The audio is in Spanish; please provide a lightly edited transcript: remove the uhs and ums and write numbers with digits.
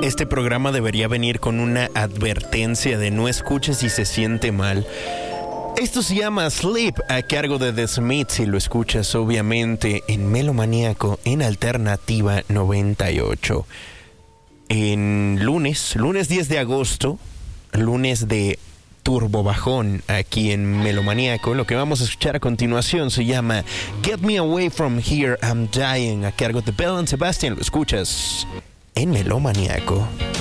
Este programa debería venir con una advertencia de no escuches si se siente mal. Esto se llama Sleep, a cargo de The Smiths, y lo escuchas obviamente en Melomaníaco en Alternativa 98. En lunes 10 de agosto, lunes de turbo bajón aquí en Melomaníaco. Lo que vamos a escuchar a continuación se llama Get Me Away From Here, I'm Dying, a cargo de Belle and Sebastian. Lo escuchas en Melomaníaco.